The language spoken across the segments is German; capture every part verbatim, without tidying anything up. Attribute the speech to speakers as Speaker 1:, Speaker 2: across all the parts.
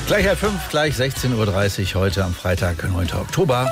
Speaker 1: Gleich halb fünf, gleich sechzehn Uhr dreißig heute am Freitag, neunten Oktober.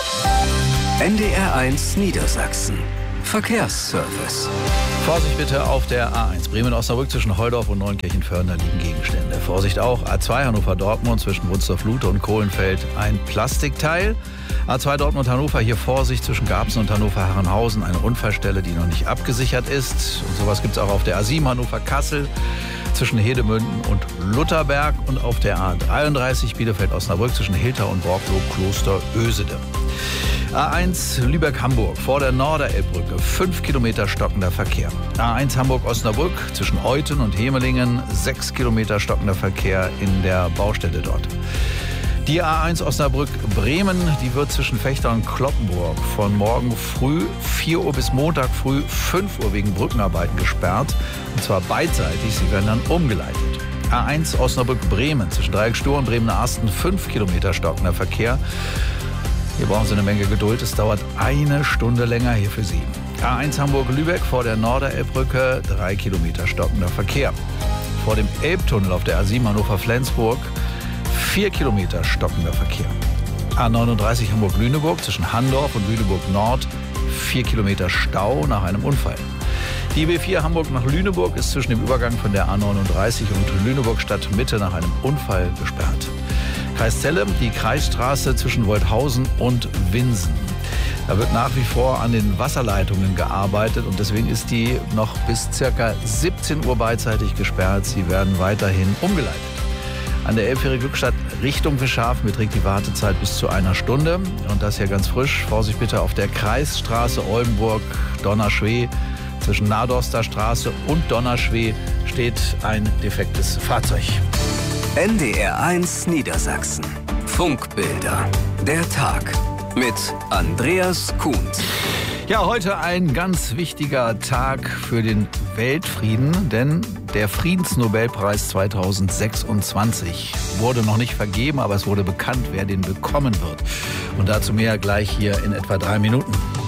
Speaker 2: N D R eins Niedersachsen. Verkehrsservice.
Speaker 1: Vorsicht bitte auf der A eins Bremen-Osnabrück zwischen Holdorf und Neunkirchen-Föhren, da liegen Gegenstände. Vorsicht auch A zwei Hannover-Dortmund zwischen Wunstorf-Lute und Kohlenfeld, ein Plastikteil. A zwei Dortmund-Hannover, hier Vorsicht zwischen Garbsen und Hannover-Herrenhausen, eine Unfallstelle, die noch nicht abgesichert ist. Und sowas gibt es auch auf der A sieben Hannover-Kassel zwischen Hedemünden und Lutherberg und auf der A dreiunddreißig Bielefeld-Osnabrück zwischen Hilter und Borglow-Kloster-Ösede. A eins Lübeck-Hamburg vor der Norderelbbrücke, fünf Kilometer stockender Verkehr. A eins Hamburg-Osnabrück zwischen Euthen und Hemelingen, sechs Kilometer stockender Verkehr in der Baustelle dort. Die A eins Osnabrück-Bremen, die wird zwischen Vechta und Cloppenburg von morgen früh vier Uhr bis Montag früh fünf Uhr wegen Brückenarbeiten gesperrt. Und zwar beidseitig, sie werden dann umgeleitet. A eins Osnabrück-Bremen zwischen Dreieckstuhr und Bremen-Arsten, fünf Kilometer stockender Verkehr. Hier brauchen Sie eine Menge Geduld. Es dauert eine Stunde länger hier für Sie. A eins Hamburg-Lübeck vor der Norderelbbrücke, drei Kilometer stockender Verkehr. Vor dem Elbtunnel auf der A sieben Hannover-Flensburg, vier Kilometer stockender Verkehr. A neununddreißig Hamburg-Lüneburg zwischen Handorf und Lüneburg-Nord, vier Kilometer Stau nach einem Unfall. Die B vier Hamburg nach Lüneburg ist zwischen dem Übergang von der A neununddreißig und Lüneburg-Stadt-Mitte nach einem Unfall gesperrt. Kreis Celle, die Kreisstraße zwischen Wolthausen und Winsen. Da wird nach wie vor an den Wasserleitungen gearbeitet und deswegen ist die noch bis ca. siebzehn Uhr beidseitig gesperrt. Sie werden weiterhin umgeleitet. An der Elbfähre Glückstadt Richtung Fischhafen beträgt die Wartezeit bis zu einer Stunde. Und das hier ganz frisch. Vorsicht bitte auf der Kreisstraße Oldenburg-Donnerschwee. Zwischen Nadorster Straße und Donnerschwee steht ein defektes Fahrzeug.
Speaker 2: N D R eins Niedersachsen. Funkbilder. Der Tag mit Andreas Kuhns.
Speaker 1: Ja, heute ein ganz wichtiger Tag für den Weltfrieden, denn der Friedensnobelpreis zweitausendsechsundzwanzig wurde noch nicht vergeben, aber es wurde bekannt, wer den bekommen wird. Und dazu mehr gleich hier in etwa drei Minuten.